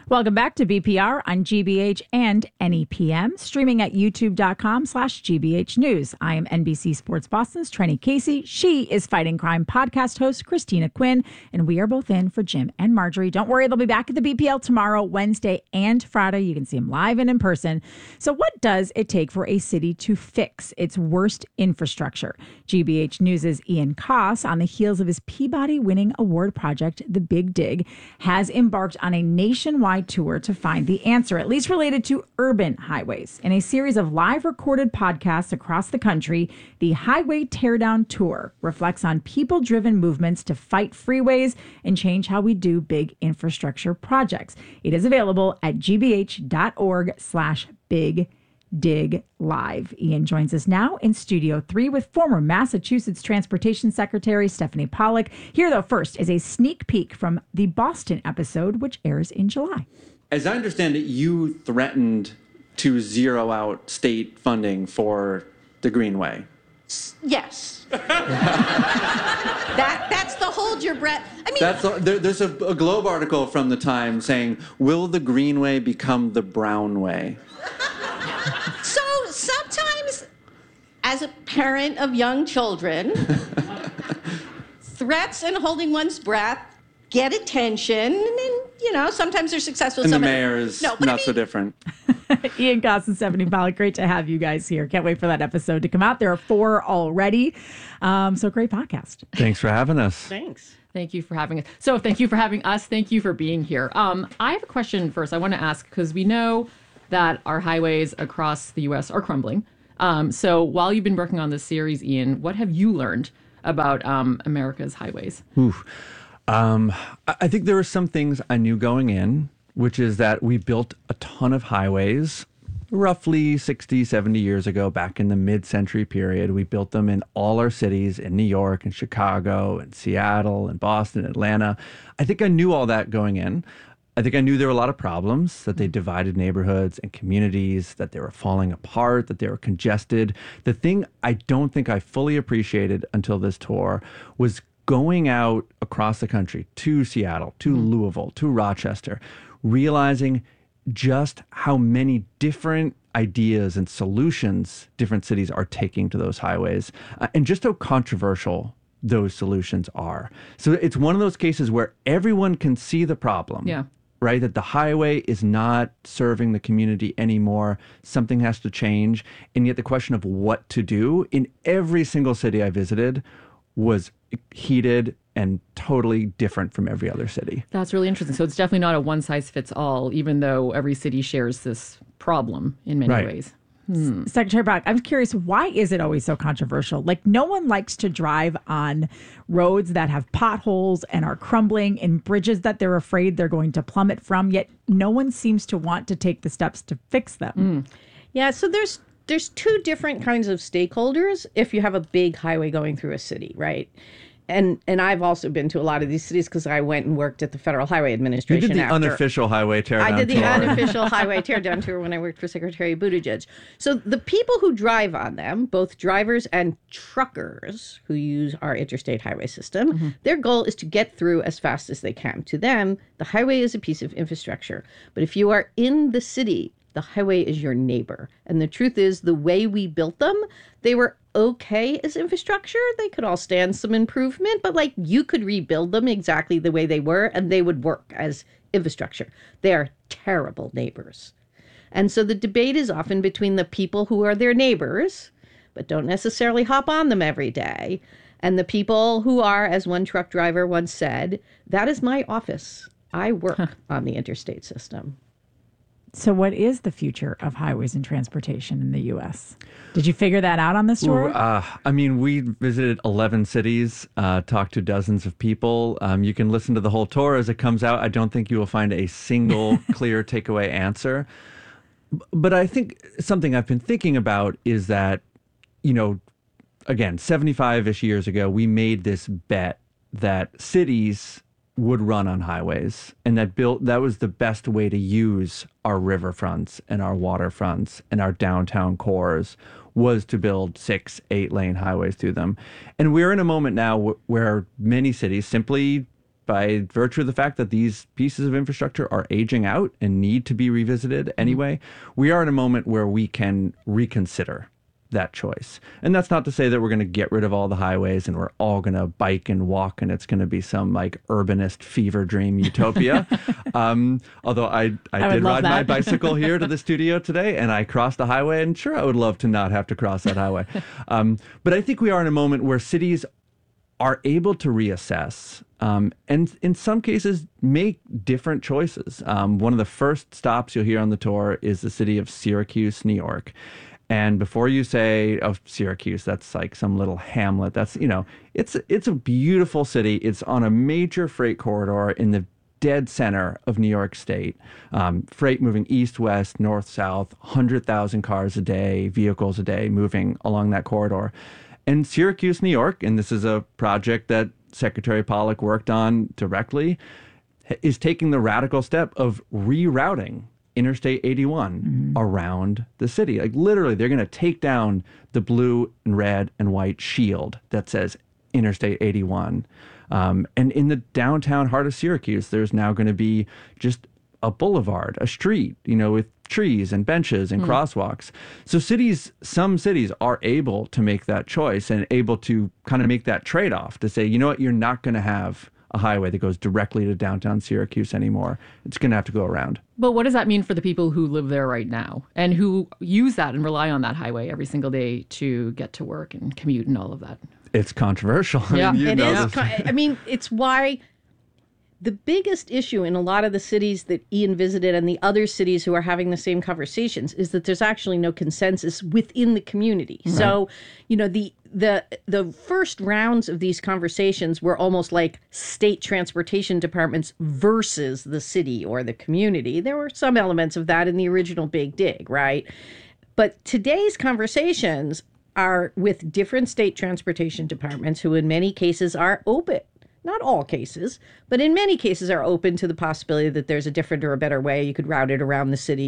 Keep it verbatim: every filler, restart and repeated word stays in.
Welcome back to B P R on G B H and N E P M, streaming at youtube.com slash GBH News. I am N B C Sports Boston's Trenny Casey. She is Fighting Crime podcast host Christina Quinn, and we are both in for Jim and Marjorie. Don't worry, they'll be back at the B P L tomorrow, Wednesday, and Friday. You can see them live and in person. So what does it take for a city to fix its worst infrastructure? G B H News' Ian Koss, on the heels of his Peabody-winning award project, The Big Dig, has embarked on a nationwide tour to find the answer, at least related to urban highways. In a series of live recorded podcasts across the country, the Highway Teardown Tour reflects on people-driven movements to fight freeways and change how we do big infrastructure projects. It is available at gbh.org slash big dig live. Ian joins us now in Studio three with former Massachusetts Transportation Secretary Stephanie Pollack. Here, though, first is a sneak peek from the Boston episode, which airs in July. As I understand it, you threatened to zero out state funding for the Greenway. Yes. that That's the hold your breath. I mean, that's a, there, there's a, a Globe article from the time saying, will the Greenway become the Brown Way? So sometimes, as a parent of young children, threats and holding one's breath get attention, and, you know, sometimes they're successful. And the sometimes, mayor is no, not I mean, so different. Ian Koss and Stephanie Pollack, great to have you guys here. Can't wait for that episode to come out. There are four already. Um, so great podcast. Thanks for having us. Thanks. Thank you for having us. So thank you for having us. Thank you for being here. Um, I have a question first. I want to ask, because we know that our highways across the U S are crumbling. Um, so while you've been working on this series, Ian, what have you learned about um, America's highways? Oof. Um, I think there are some things I knew going in, which is that we built a ton of highways roughly sixty, seventy years ago, back in the mid-century period. We built them in all our cities, in New York and Chicago and Seattle and Boston, Atlanta. I think I knew all that going in. I think I knew there were a lot of problems, that they divided neighborhoods and communities, that they were falling apart, that they were congested. The thing I don't think I fully appreciated until this tour was going out across the country to Seattle, to mm. Louisville, to Rochester, realizing just how many different ideas and solutions different cities are taking to those highways, uh, and just how controversial those solutions are. So it's one of those cases where everyone can see the problem. Yeah. Right? That the highway is not serving the community anymore. Something has to change. And yet the question of what to do in every single city I visited was heated and totally different from every other city. That's really interesting. So it's definitely not a one size fits all, even though every city shares this problem in many right. ways. Hmm. Secretary Brock, I'm curious, why is it always so controversial? Like, no one likes to drive on roads that have potholes and are crumbling and bridges that they're afraid they're going to plummet from, yet no one seems to want to take the steps to fix them. Mm. Yeah, so there's there's two different kinds of stakeholders if you have a big highway going through a city, right? And and I've also been to a lot of these cities because I went and worked at the Federal Highway Administration. You did the after. unofficial highway teardown tour. I did the tour. unofficial highway teardown tour when I worked for Secretary Buttigieg. So the people who drive on them, both drivers and truckers who use our interstate highway system, mm-hmm. their goal is to get through as fast as they can. To them, the highway is a piece of infrastructure. But if you are in the city, the highway is your neighbor. And the truth is, the way we built them, they were okay as infrastructure. They could all stand some improvement, but like you could rebuild them exactly the way they were and they would work as infrastructure. They are terrible neighbors. And so the debate is often between the people who are their neighbors, but don't necessarily hop on them every day, and the people who are, as one truck driver once said, that is my office. I work huh. on the interstate system. So what is the future of highways and transportation in the U S? Did you figure that out on this tour? Ooh, uh, I mean, we visited eleven cities, uh, talked to dozens of people. Um, you can listen to the whole tour as it comes out. I don't think you will find a single clear takeaway answer. But I think something I've been thinking about is that, you know, again, seventy-five-ish years ago, we made this bet that cities would run on highways, and that built that was the best way to use our riverfronts and our waterfronts and our downtown cores, was to build six, eight lane highways through them. And we're in a moment now w- where many cities simply by virtue of the fact that these pieces of infrastructure are aging out and need to be revisited anyway, mm-hmm. we are in a moment where we can reconsider that choice. And that's not to say that we're going to get rid of all the highways and we're all going to bike and walk and it's going to be some like urbanist fever dream utopia. um, although I, I, I did ride that. my bicycle here to the studio today and I crossed the highway, and sure, I would love to not have to cross that highway. Um, but I think we are in a moment where cities are able to reassess um, and in some cases make different choices. Um, one of the first stops you'll hear on the tour is the city of Syracuse, New York. And before you say, oh, Syracuse, that's like some little hamlet. That's, you know, it's it's a beautiful city. It's on a major freight corridor in the dead center of New York State. Um, freight moving east, west, north, south, one hundred thousand cars a day, vehicles a day moving along that corridor. And Syracuse, New York, and this is a project that Secretary Pollack worked on directly, is taking the radical step of rerouting Interstate eighty-one mm-hmm. around the city. Like literally, they're going to take down the blue and red and white shield that says Interstate eighty-one. Um, and in the downtown heart of Syracuse, there's now going to be just a boulevard, a street, you know, with trees and benches and mm. crosswalks. So cities, some cities are able to make that choice and able to kind of make that trade-off to say, you know what, you're not going to have a highway that goes directly to downtown Syracuse anymore. It's going to have to go around. But what does that mean for the people who live there right now and who use that and rely on that highway every single day to get to work and commute and all of that? It's controversial. Yeah, I mean, you it know is. this. I mean, it's why the biggest issue in a lot of the cities that Ian visited and the other cities who are having the same conversations is that there's actually no consensus within the community. Right. So, you know, the the the first rounds of these conversations were almost like state transportation departments versus the city or the community. There were some elements of that in the original Big Dig, right? But today's conversations are with different state transportation departments who in many cases are open. Not all cases, but in many cases are open to the possibility that there's a different or a better way. You could route it around the city.